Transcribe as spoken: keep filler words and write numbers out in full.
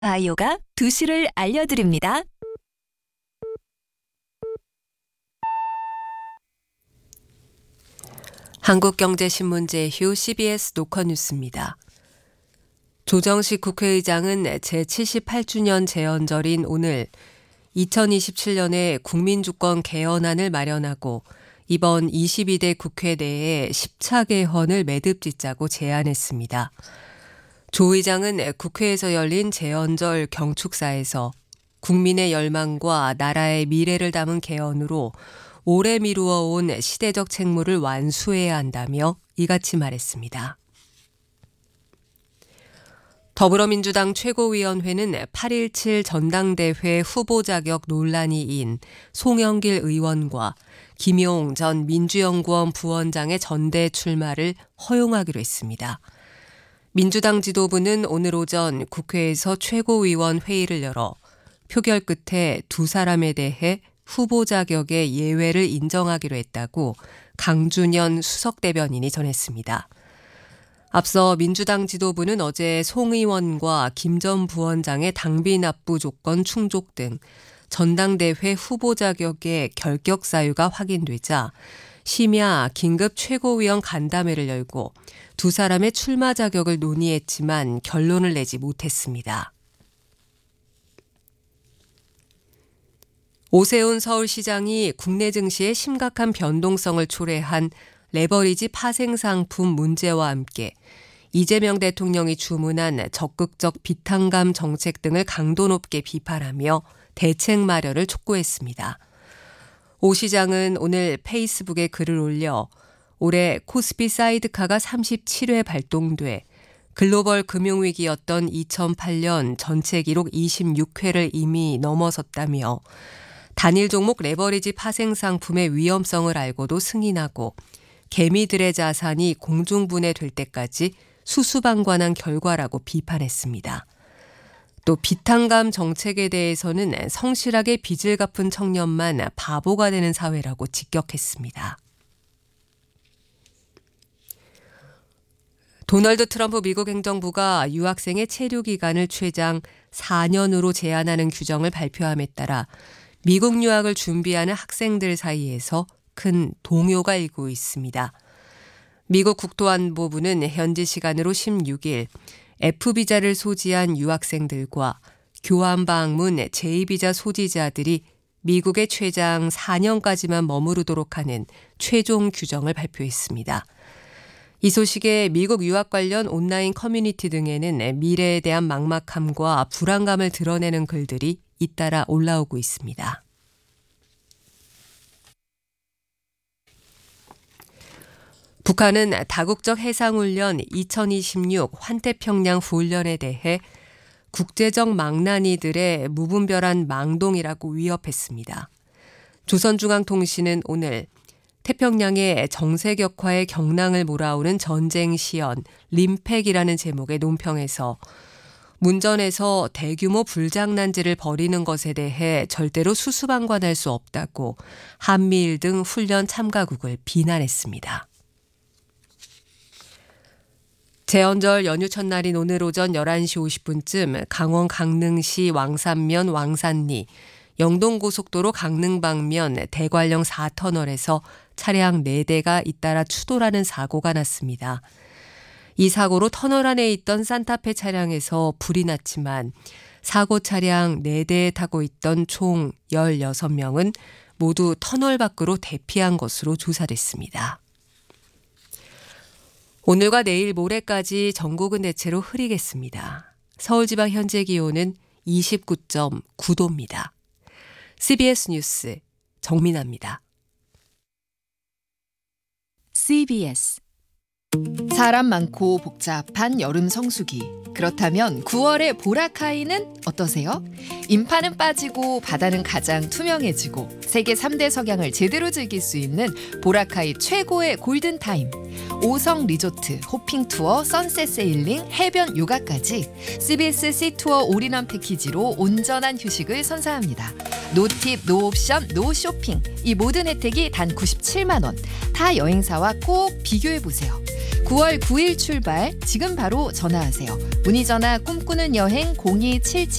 바이오가 두시를 알려드립니다. 한국경제신문 제휴 씨비에스 녹화뉴스입니다. 조정식 국회의장은 제칠십팔 주년 재연절인 오늘 이천이십칠 년에 국민주권 개헌안을 마련하고 이번 이십이 대 국회 내에 십 차 개헌을 매듭짓자고 제안했습니다. 조 의장은 국회에서 열린 재연절 경축사에서 국민의 열망과 나라의 미래를 담은 개헌으로 오래 미루어온 시대적 책무를 완수해야 한다며 이같이 말했습니다. 더불어민주당 최고위원회는 팔 일칠 전당대회 후보 자격 논란이 인 송영길 의원과 김용 전 민주연구원 부원장의 전대 출마를 허용하기로 했습니다. 민주당 지도부는 오늘 오전 국회에서 최고위원 회의를 열어 표결 끝에 두 사람에 대해 후보 자격의 예외를 인정하기로 했다고 강준현 수석대변인이 전했습니다. 앞서 민주당 지도부는 어제 송 의원과 김 전 부원장의 당비 납부 조건 충족 등 전당대회 후보 자격의 결격 사유가 확인되자 심야 긴급 최고위원 간담회를 열고 두 사람의 출마 자격을 논의했지만 결론을 내지 못했습니다. 오세훈 서울시장이 국내 증시의 심각한 변동성을 초래한 레버리지 파생 상품 문제와 함께 이재명 대통령이 주문한 적극적 비탄감 정책 등을 강도 높게 비판하며 대책 마련을 촉구했습니다. 오 시장은 오늘 페이스북에 글을 올려 올해 코스피 사이드카가 삼십칠 회 발동돼 글로벌 금융위기였던 이천팔 년 전체 기록 이십육 회를 이미 넘어섰다며 단일 종목 레버리지 파생 상품의 위험성을 알고도 승인하고 개미들의 자산이 공중분해될 때까지 수수방관한 결과라고 비판했습니다. 또 비탄감 정책에 대해서는 성실하게 빚을 갚은 청년만 바보가 되는 사회라고 직격했습니다. 도널드 트럼프 미국 행정부가 유학생의 체류 기간을 최장 사 년으로 제한하는 규정을 발표함에 따라 미국 유학을 준비하는 학생들 사이에서 큰 동요가 일고 있습니다. 미국 국토안보부는 현지 시간으로 십육 일 F비자를 소지한 유학생들과 교환방문 제이비자 소지자들이 미국에 최장 사 년까지만 머무르도록 하는 최종 규정을 발표했습니다. 이 소식에 미국 유학 관련 온라인 커뮤니티 등에는 미래에 대한 막막함과 불안감을 드러내는 글들이 잇따라 올라오고 있습니다. 북한은 다국적 해상훈련 이천이십육 환태평양 훈련에 대해 국제적 망나니들의 무분별한 망동이라고 위협했습니다. 조선중앙통신은 오늘 태평양의 정세격화의 경랑을 몰아오는 전쟁 시연 림팩이라는 제목의 논평에서 문전에서 대규모 불장난질을 벌이는 것에 대해 절대로 수수방관할 수 없다고 한미일 등 훈련 참가국을 비난했습니다. 재연절 연휴 첫날인 오늘 오전 열한 시 오십 분쯤 강원 강릉시 왕산면 왕산리, 영동고속도로 강릉 방면 대관령 사 터널에서 차량 네 대가 잇따라 추돌하는 사고가 났습니다. 이 사고로 터널 안에 있던 산타페 차량에서 불이 났지만 사고 차량 네 대에 타고 있던 총 열여섯 명은 모두 터널 밖으로 대피한 것으로 조사됐습니다. 오늘과 내일 모레까지 전국은 대체로 흐리겠습니다. 서울지방 현재 기온은 이십구 점 구 도입니다. 씨비에스 뉴스 정민아입니다. 씨비에스 사람 많고 복잡한 여름 성수기. 그렇다면 구월의 보라카이는 어떠세요? 인파는 빠지고 바다는 가장 투명해지고 세계 삼 대 석양을 제대로 즐길 수 있는 보라카이 최고의 골든타임. 오성 리조트, 호핑 투어, 선셋 세일링, 해변 요가까지 씨비에스 시투어 올인원 패키지로 온전한 휴식을 선사합니다. 노팁, 노옵션, 노쇼핑. 이 모든 혜택이 단 구십칠만 원. 타 여행사와 꼭 비교해보세요. 구월 구일 출발. 지금 바로 전화하세요. 문의전화 꿈꾸는 여행 공이칠칠